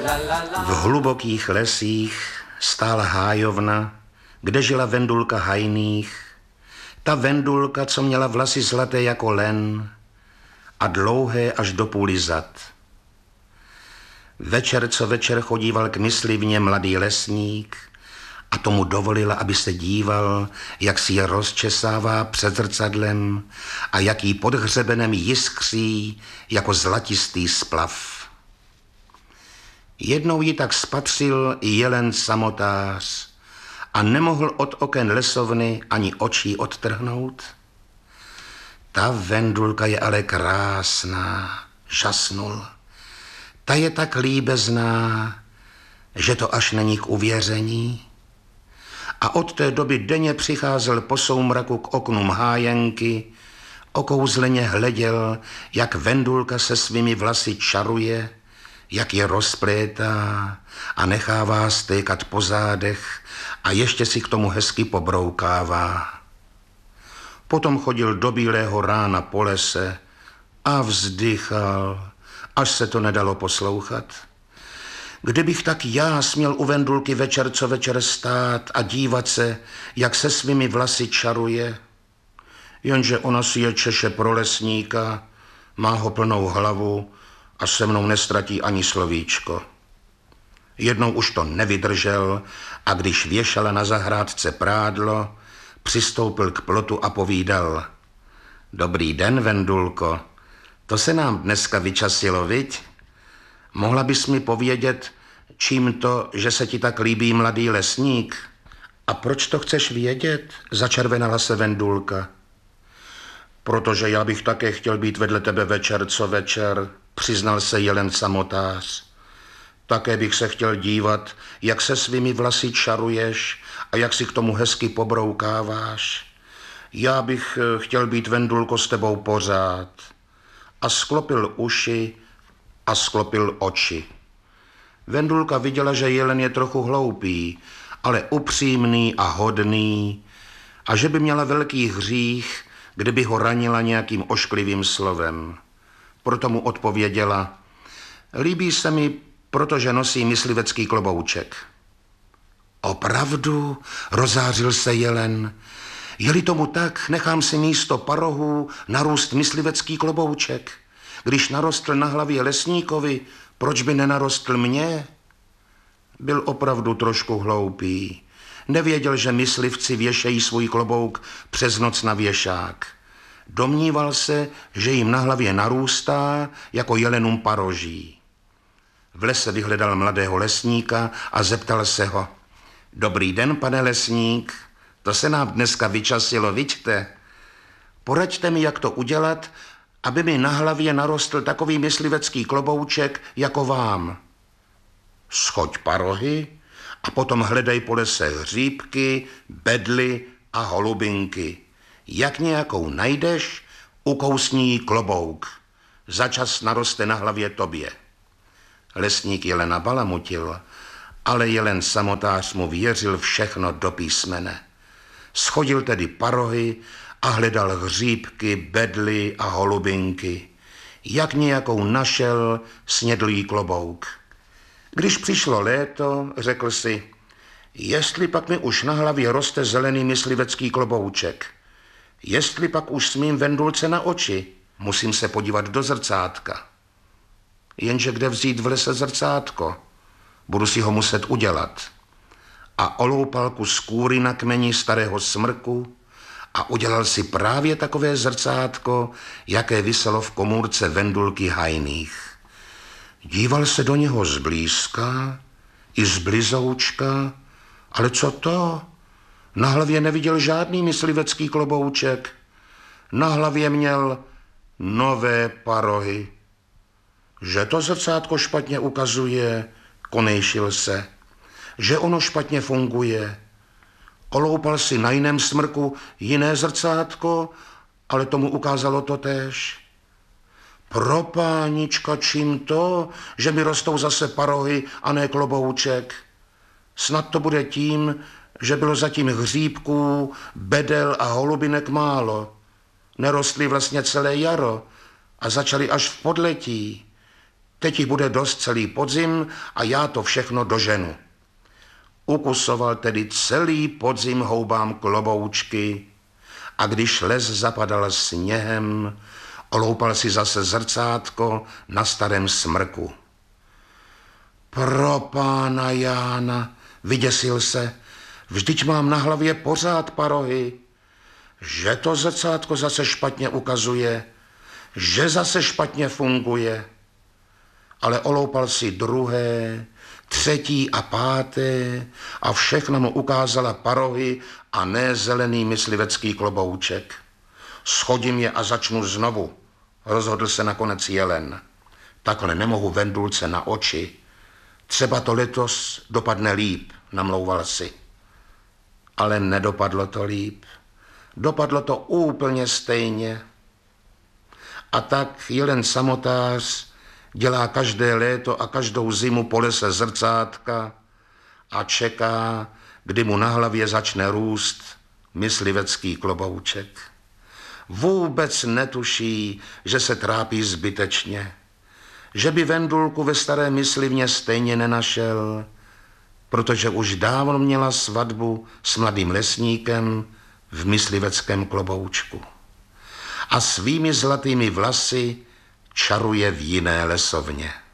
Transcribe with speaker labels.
Speaker 1: V hlubokých lesích stála hájovna, kde žila Vendulka Hajných. Ta Vendulka, co měla vlasy zlaté jako len a dlouhé až do půly zad. Večer co večer chodíval k myslivně mladý lesník a tomu dovolila, aby se díval, jak si je rozčesává před zrcadlem a jak jí pod hřebenem jiskří jako zlatistý splav. Jednou ji tak spatřil jelen samotář a nemohl od oken lesovny ani očí odtrhnout. Ta Vendulka je ale krásná, žasnul. Ta je tak líbezná, že to až není k uvěření. A od té doby denně přicházel po soumraku k oknům hájenky, okouzleně hleděl, jak Vendulka se svými vlasy čaruje, jak je rozplétá a nechává stékat po zádech a ještě si k tomu hezky pobroukává. Potom chodil do bílého rána po lese a vzdychal, až se to nedalo poslouchat. Kdybych tak já směl u Vendulky večer co večer stát a dívat se, jak se svými vlasy čaruje, jenže ona si je češe pro lesníka, má ho plnou hlavu a se mnou nestratí ani slovíčko. Jednou už to nevydržel a když věšala na zahrádce prádlo, přistoupil k plotu a povídal: Dobrý den, Vendulko, to se nám dneska vyčasilo, viď? Mohla bys mi povědět, čím to, že se ti tak líbí mladý lesník? A proč to chceš vědět? Začervenala se Vendulka. Protože já bych také chtěl být vedle tebe večer co večer, přiznal se jelen samotář. Také bych se chtěl dívat, jak se svými vlasy čaruješ a jak si k tomu hezky pobroukáváš. Já bych chtěl být, Vendulko, s tebou pořád. A sklopil uši a sklopil oči. Vendulka viděla, že jelen je trochu hloupý, ale upřímný a hodný a že by měla velký hřích, kdyby ho ranila nějakým ošklivým slovem. Proto mu odpověděla: Líbí se mi, protože nosí myslivecký klobouček. Opravdu, rozářil se jelen. Je-li tomu tak, nechám si místo parohů narůst myslivecký klobouček. Když narostl na hlavě lesníkovi, proč by nenarostl mně? Byl opravdu trošku hloupý. Nevěděl, že myslivci věšejí svůj klobouk přes noc na věšák. Domníval se, že jim na hlavě narůstá jako jelenům paroží. V lese vyhledal mladého lesníka a zeptal se ho: Dobrý den, pane lesník, to se nám dneska vyčasilo, viďte? Poraďte mi, jak to udělat, aby mi na hlavě narostl takový myslivecký klobouček jako vám. Schoď parohy a potom hledej po lese hříbky, bedly a holubinky. Jak nějakou najdeš, ukousni jí klobouk. Začas naroste na hlavě tobě. Lesník jelena balamutil, ale jelen samotář mu věřil všechno do písmene. Schodil tedy parohy a hledal hříbky, bedly a holubinky. Jak nějakou našel, snědl jí klobouk. Když přišlo léto, řekl si: Jestli pak mi už na hlavě roste zelený myslivecký klobouček, jestli pak už smím Vendulce na oči, musím se podívat do zrcátka. Jenže kde vzít v lese zrcátko? Budu si ho muset udělat. A oloupal kus kůry na kmeni starého smrku a udělal si právě takové zrcátko, jaké viselo v komůrce Vendulky Hajných. Díval se do něho zblízka i zblizoučka, ale co to? Na hlavě neviděl žádný myslivecký klobouček. Na hlavě měl nové parohy. Že to zrcátko špatně ukazuje, konejšil se. Že ono špatně funguje. Oloupal si na jiném smrku jiné zrcátko, ale tomu ukázalo totéž. Propánička, čím to, že mi rostou zase parohy a ne klobouček? Snad to bude tím, že bylo zatím hříbků, bedel a holubinek málo. Nerostly vlastně celé jaro a začaly až v podletí. Teď jich bude dost celý podzim a já to všechno doženu. Ukusoval tedy celý podzim houbám kloboučky a když les zapadal sněhem, oloupal si zase zrcátko na starém smrku. Pro pána Jána, vyděsil se, vždyť mám na hlavě pořád parohy. Že to zrcátko zase špatně ukazuje, že zase špatně funguje. Ale oloupal si druhé, třetí a páté a všechno mu ukázala parohy a ne zelený myslivecký klobouček. Schodím je a začnu znovu, rozhodl se nakonec jelen. Takhle nemohu Vendulce na oči. Třeba to letos dopadne líp, namlouval si. Ale nedopadlo to líp. Dopadlo to úplně stejně. A tak jelen samotář dělá každé léto a každou zimu po lese zrcátka a čeká, kdy mu na hlavě začne růst myslivecký klobouček. Vůbec netuší, že se trápí zbytečně, že by Vendulku ve staré myslivně stejně nenašel, protože už dávno měla svatbu s mladým lesníkem v mysliveckém kloboučku. A svými zlatými vlasy čaruje v jiné lesovně.